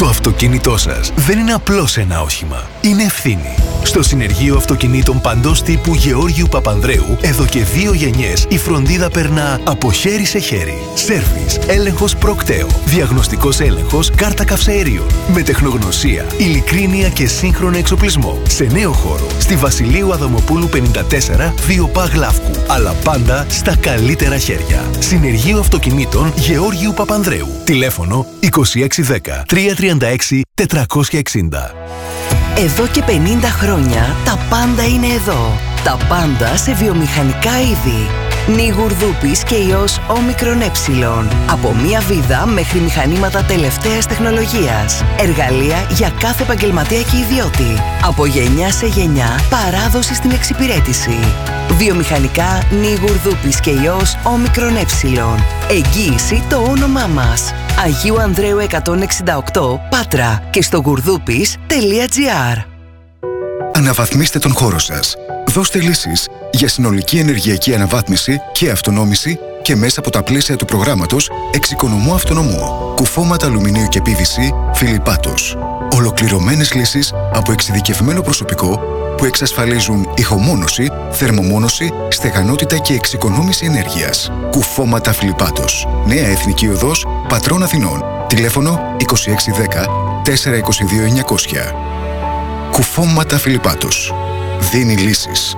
Το αυτοκίνητό σας δεν είναι απλώς ένα όχημα. Είναι ευθύνη. Στο Συνεργείο Αυτοκινήτων παντός τύπου Γεώργιου Παπανδρέου, εδώ και 2 γενιές, η φροντίδα περνά από χέρι σε χέρι. Σέρβις, έλεγχος προκτέο, διαγνωστικός έλεγχος, κάρτα καυσαερίων. Με τεχνογνωσία, ειλικρίνεια και σύγχρονο εξοπλισμό. Σε νέο χώρο, στη Βασιλείου Αδαμοπούλου 54, 2 Π Γλαύκου. Αλλά πάντα στα καλύτερα χέρια. Συνεργείο Αυτοκινήτων Γεώργιου Παπανδρέου. Τηλέφωνο 2610 336 460. Εδώ και 50 χρόνια τα πάντα είναι εδώ. Τα πάντα σε βιομηχανικά είδη. Νιγουρδούπης και ιός όμικρον ε. Από μία βίδα μέχρι μηχανήματα τελευταίας τεχνολογίας. Εργαλεία για κάθε επαγγελματία και ιδιώτη. Από γενιά σε γενιά, παράδοση στην εξυπηρέτηση. Βιομηχανικά Νιγουρδούπης και ιός όμικρον ε. Εγγύηση το όνομά μας. Αγίου Ανδρέου 168, Πάτρα και στο gurdoupis.gr. Αναβαθμίστε τον χώρο σας. Δώστε λύσεις για συνολική ενεργειακή αναβάθμιση και αυτονόμηση και μέσα από τα πλαίσια του προγράμματος Εξοικονομώ Αυτονομώ. Κουφώματα αλουμινίου και PVC Φιλιππάτος. Ολοκληρωμένες λύσεις από εξειδικευμένο προσωπικό που εξασφαλίζουν ηχομόνωση, θερμομόνωση, στεγανότητα και εξοικονόμηση ενέργειας. Κουφώματα Φιλιππάτος. Νέα Εθνική Οδός, Πατρών Αθηνών. Τηλέφωνο 2610 422 900. Κουφώματα Φιλιππάτος. Δίνει λύσεις.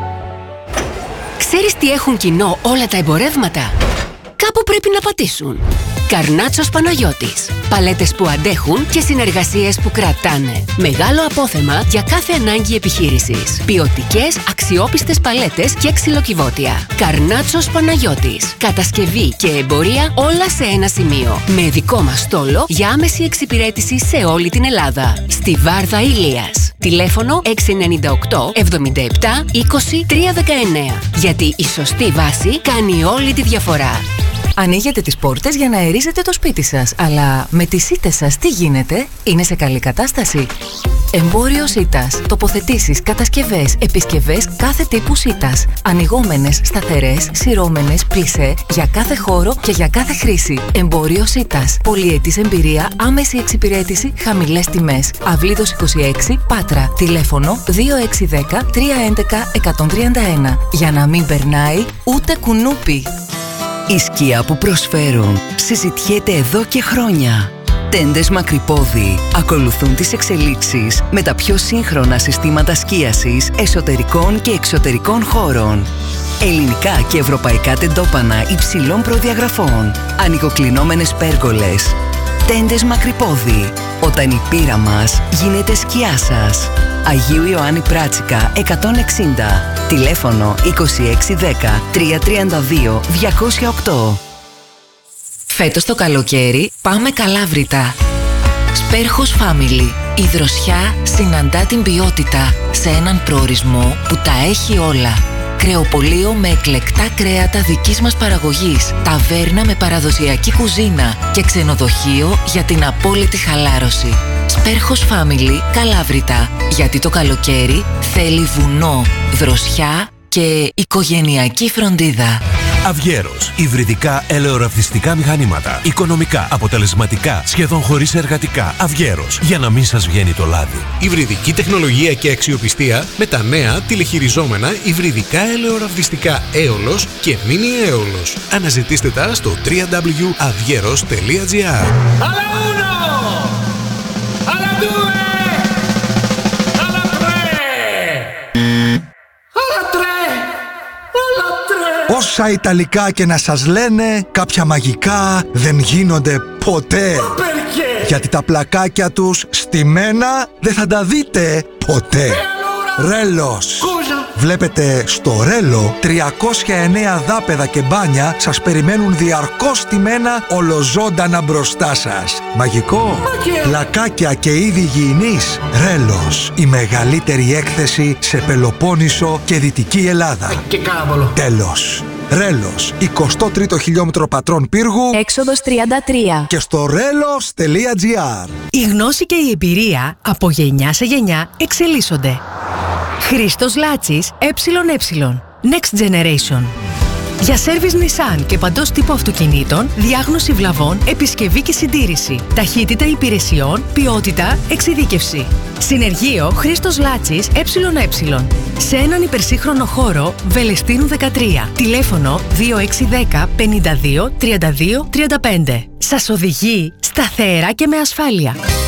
Ξέρεις τι έχουν κοινό όλα τα εμπορεύματα? Κάπου πρέπει να πατήσουν. Καρνάτσος Παναγιώτης. Παλέτες που αντέχουν και συνεργασίες που κρατάνε. Μεγάλο απόθεμα για κάθε ανάγκη επιχείρησης. Ποιοτικές, αξιόπιστες παλέτες και ξυλοκιβώτια. Καρνάτσος Παναγιώτης. Κατασκευή και εμπορία όλα σε ένα σημείο. Με δικό μας στόλο για άμεση εξυπηρέτηση σε όλη την Ελλάδα. Στη Βάρδα Ηλίας. Τηλέφωνο 698 77 20 319. Γιατί η σωστή βάση κάνει όλη τη διαφορά. Ανοίγετε τις πόρτες για να αερίζετε το σπίτι σας, αλλά με τις σίτες σας τι γίνεται? Είναι σε καλή κατάσταση? Εμπόριο σίτας. Τοποθετήσεις, κατασκευές, επισκευές κάθε τύπου σίτας. Ανοιγόμενες, σταθερές, σειρώμενες, πλισέ, για κάθε χώρο και για κάθε χρήση. Εμπόριο σίτας. Πολυετής εμπειρία, άμεση εξυπηρέτηση, χαμηλές τιμές. Αυλίδος 26, Πάτρα. Τηλέφωνο 2610 311 131. Για να μην περνάει ούτε κουνούπι. Η σκιά που προσφέρουν συζητιέται εδώ και χρόνια. Τέντες Μακρυπόδι ακολουθούν τις εξελίξεις με τα πιο σύγχρονα συστήματα σκίασης εσωτερικών και εξωτερικών χώρων. Ελληνικά και ευρωπαϊκά τεντόπανα υψηλών προδιαγραφών. Ανοικοκλεινόμενες πέργολες. Τέντες Μακρυπόδι. Όταν η πείρα μας γίνεται σκιά σας. Αγίου Ιωάννη Πράτσικα 160. Τηλέφωνο 2610 332 208. Φέτος το καλοκαίρι πάμε Καλάβρητα. Σπέρχος Family. Η δροσιά συναντά την ποιότητα σε έναν προορισμό που τα έχει όλα. Κρεοπωλείο με εκλεκτά κρέατα δικής μας παραγωγής, ταβέρνα με παραδοσιακή κουζίνα και ξενοδοχείο για την απόλυτη χαλάρωση. Σπέρχος Family, Καλάβρητα. Γιατί το καλοκαίρι θέλει βουνό, δροσιά και οικογενειακή φροντίδα. Αυγέρος. Υβριδικά ελαιοραυτιστικά μηχανήματα. Οικονομικά, αποτελεσματικά, σχεδόν χωρίς εργατικά. Αυγέρος. Για να μην σας βγαίνει το λάδι. Υβριδική τεχνολογία και αξιοπιστία με τα νέα τηλεχειριζόμενα υβριδικά ελαιοραυτιστικά Έολος και Μίνι Έολος. Αναζητήστε τα στο www.avgeros.gr. Όσα Ιταλικά και να σας λένε, κάποια μαγικά δεν γίνονται ποτέ. Γιατί τα πλακάκια τους στημένα δεν θα τα δείτε ποτέ. Ρέλος. Βλέπετε, στο Ρέλο 309 δάπεδα και μπάνια σας περιμένουν διαρκώς στημένα ολοζώντανα μπροστά σας. Μαγικό. Πλακάκια και είδη υγιεινής. Ρέλος. Η μεγαλύτερη έκθεση σε Πελοπόννησο και Δυτική Ελλάδα. Και κάβολο. Τέλος. Ρέλος, 23ο χιλιόμετρο Πατρών Πύργου, έξοδος 33 και στο relos.gr. Η γνώση και η εμπειρία από γενιά σε γενιά εξελίσσονται. Χρήστος Λάτσης, ΕΕ. Next Generation. Για σέρβις Nissan και παντός τύπου αυτοκινήτων, διάγνωση βλαβών, επισκευή και συντήρηση. Ταχύτητα υπηρεσιών, ποιότητα, εξειδίκευση. Συνεργείο Χρήστος Λάτσης ΕΕ. Σε έναν υπερσύγχρονο χώρο Βελεστίνου 13. Τηλέφωνο 2610 52 32 35. Σας οδηγεί σταθερά και με ασφάλεια.